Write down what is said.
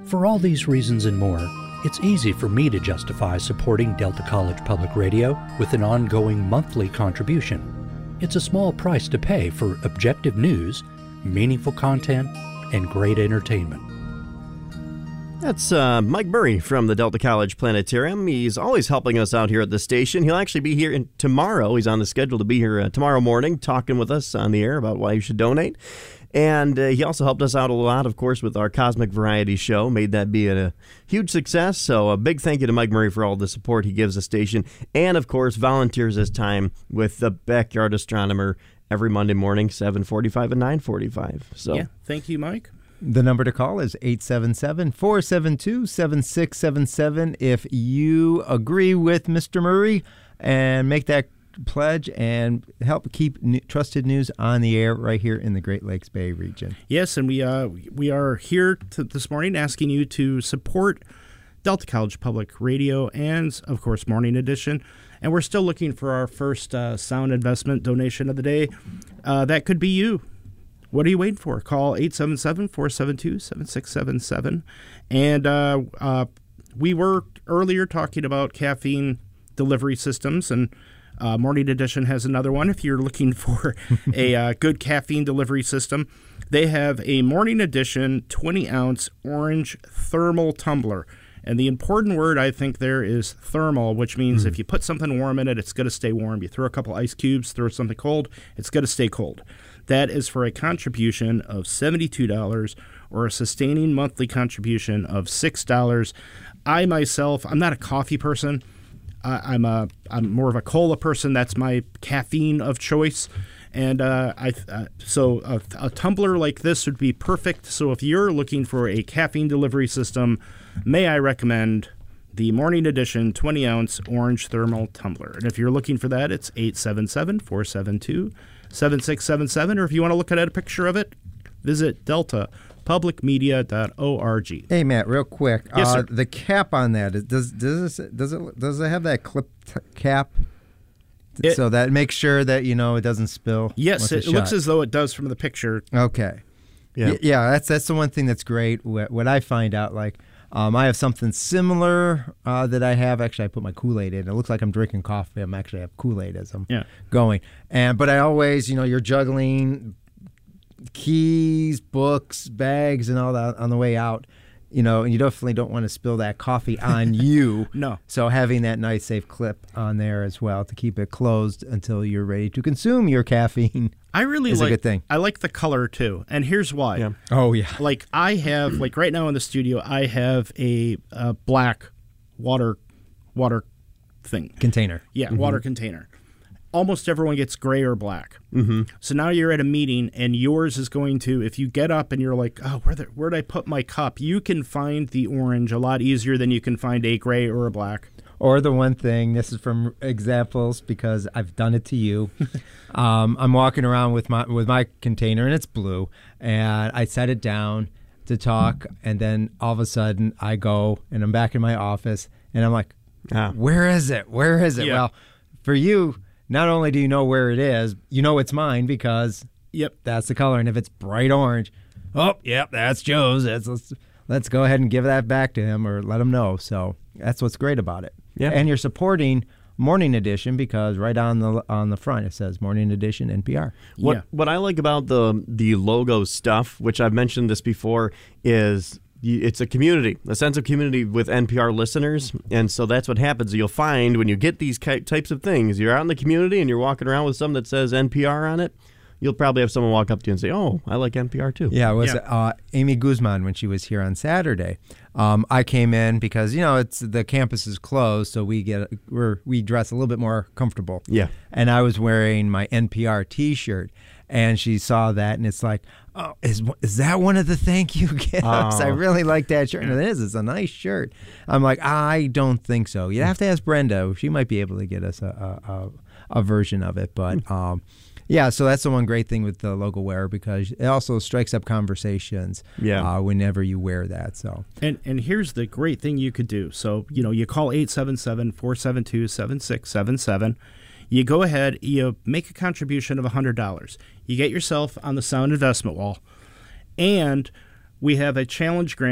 For all these reasons and more, it's easy for me to justify supporting Delta College Public Radio with an ongoing monthly contribution. It's a small price to pay for objective news, meaningful content, and great entertainment. That's Mike Murray from the Delta College Planetarium. He's always helping us out here at the station. He'll actually be here tomorrow. He's on the schedule to be here tomorrow morning talking with us on the air about why you should donate. And he also helped us out a lot, of course, with our Cosmic Variety show, made that be a huge success. So a big thank you to Mike Murray for all the support he gives the station. And, of course, volunteers his time with the Backyard Astronomer every Monday morning, 7:45 and 9:45. So yeah, thank you, Mike. The number to call is 877-472-7677 if you agree with Mr. Murray and make that pledge and help keep trusted news on the air right here in the Great Lakes Bay region. Yes, and we are here this morning asking you to support Delta College Public Radio and, of course, Morning Edition. And we're still looking for our first sound investment donation of the day. That could be you. What are you waiting for? Call 877-472-7677. And we were earlier talking about caffeine delivery systems, and Morning Edition has another one. If you're looking for a good caffeine delivery system, they have a Morning Edition 20-ounce orange thermal tumbler. And the important word, I think, there is thermal, which means if you put something warm in it, it's going to stay warm. You throw a couple ice cubes, throw something cold, it's going to stay cold. That is for a contribution of $72 or a sustaining monthly contribution of $6. I myself, I'm not a coffee person. I'm more of a cola person. That's my caffeine of choice. And so a tumbler like this would be perfect. So if you're looking for a caffeine delivery system, may I recommend the Morning Edition 20-ounce orange thermal tumbler. And if you're looking for that, it's 877-472-7677. Or if you want to look at a picture of it, visit deltapublicmedia.org. Hey, Matt, real quick. Yes, sir. The cap on that, does it have that clip cap? So that makes sure that, it doesn't spill. Yes, it looks as though it does from the picture. Okay. Yeah, that's the one thing that's great. What I find out, I have something similar that I have. Actually, I put my Kool-Aid in. It looks like I'm drinking coffee. I have Kool-Aid as I'm going. But I always, you're juggling keys, books, bags, and all that on the way out. And you definitely don't want to spill that coffee on you. No. So having that nice, safe clip on there as well to keep it closed until you're ready to consume your caffeine. I really is a good thing. I like the color too, and here's why. Yeah. Oh yeah. I have right now in the studio, I have a black water thing container. Yeah, water container. Almost everyone gets gray or black. Mm-hmm. So now you're at a meeting, and yours is going to, if you get up and you're like, oh, where'd I put my cup? You can find the orange a lot easier than you can find a gray or a black. Or the one thing, this is from examples because I've done it to you. I'm walking around with my container, and it's blue, and I set it down to talk, and then all of a sudden I go, and I'm back in my office, and I'm like, where is it? Where is it? Yeah. Well, for you, not only do you know where it is, you know it's mine because that's the color. And if it's bright orange, that's Joe's. Let's go ahead and give that back to him or let him know. So that's what's great about it. Yeah. And you're supporting Morning Edition because right on the front it says Morning Edition NPR. What I like about the logo stuff, which I've mentioned this before, is it's a community, a sense of community with NPR listeners. And so that's what happens. You'll find when you get these types of things, you're out in the community and you're walking around with something that says NPR on it, you'll probably have someone walk up to you and say, oh, I like NPR too. Yeah, it was Amy Guzman when she was here on Saturday. I came in because, the campus is closed, so we dress a little bit more comfortable. Yeah. And I was wearing my NPR T-shirt. And she saw that, and it's like, oh, is that one of the thank you gifts? I really like that shirt. And it is. It's a nice shirt. I'm like, I don't think so. You'd have to ask Brenda. She might be able to get us a version of it. But, so that's the one great thing with the logo wear because it also strikes up conversations whenever you wear that. So And here's the great thing you could do. So, you call 877-472-7677. You go ahead, you make a contribution of $100. You get yourself on the Sound Investment Wall, and we have a challenge grant